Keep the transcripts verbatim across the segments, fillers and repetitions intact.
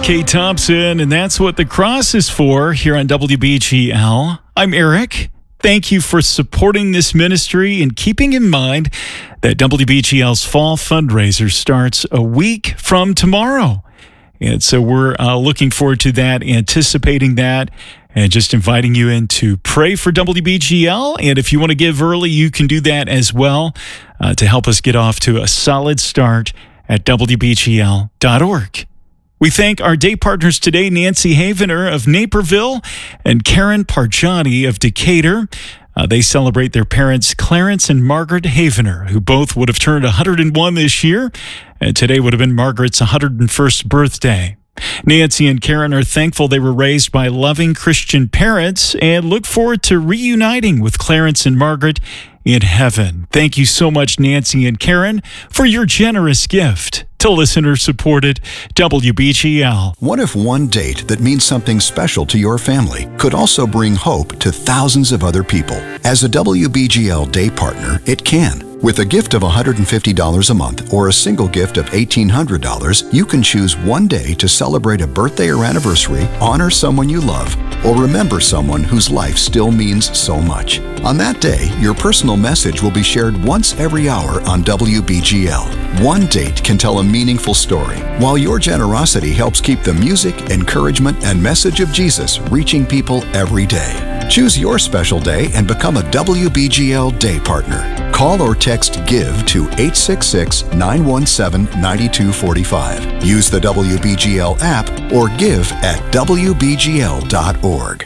Kate Thompson, and that's what the cross is for here on W B G L. I'm Eric. Thank you for supporting this ministry and keeping in mind that W B G L's fall fundraiser starts a week from tomorrow. And so we're uh, looking forward to that, anticipating that, and just inviting you in to pray for W B G L. And if you want to give early, you can do that as well uh, to help us get off to a solid start at W B G L dot org. We thank our day partners today, Nancy Havener of Naperville and Karen Parjani of Decatur. Uh, they celebrate their parents, Clarence and Margaret Havener, who both would have turned one hundred one this year, and today would have been Margaret's one hundred first birthday. Nancy and Karen are thankful they were raised by loving Christian parents and look forward to reuniting with Clarence and Margaret in heaven. Thank you so much, Nancy and Karen, for your generous gift to listener-supported W B G L. What if one date that means something special to your family could also bring hope to thousands of other people? As a W B G L day partner, it can. With a gift of one hundred fifty dollars a month or a single gift of eighteen hundred dollars, you can choose one day to celebrate a birthday or anniversary, honor someone you love, or remember someone whose life still means so much. On that day, your personal message will be shared once every hour on W B G L. One date can tell a meaningful story, while your generosity helps keep the music, encouragement, and message of Jesus reaching people every day. Choose your special day and become a W B G L day partner. Call or text GIVE to eight six six, nine one seven, nine two four five. Use the W B G L app or give at W B G L dot org.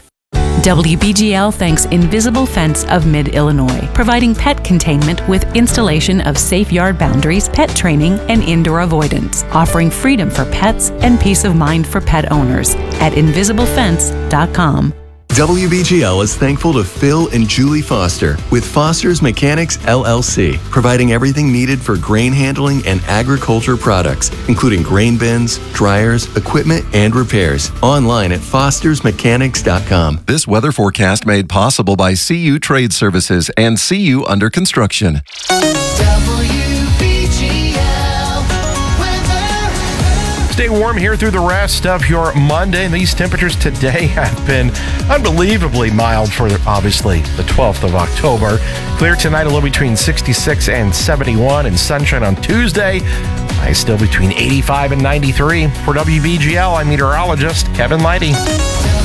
W B G L thanks Invisible Fence of Mid-Illinois, providing pet containment with installation of safe yard boundaries, pet training, and indoor avoidance, offering freedom for pets and peace of mind for pet owners at invisible fence dot com. W B G L is thankful to Phil and Julie Foster with Foster's Mechanics L L C, providing everything needed for grain handling and agriculture products, including grain bins, dryers, equipment, and repairs. Online at fosters mechanics dot com. This weather forecast made possible by C U Trade Services and C U Under Construction. Stay warm here through the rest of your Monday. These temperatures today have been unbelievably mild for, obviously, the twelfth of October. Clear tonight, a little between sixty-six and seventy-one, and sunshine on Tuesday. Highs still between eighty-five and ninety-three. For W B G L, I'm meteorologist Kevin Leidy.